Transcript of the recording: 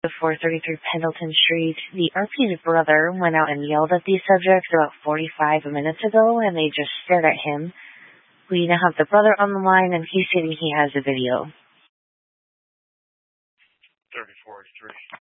The 433 Pendleton Street. The RP's brother went out and yelled at these subjects about 45 minutes ago, and they just stared at him. We now have the brother on the line, and he's stating he has a video. 3043.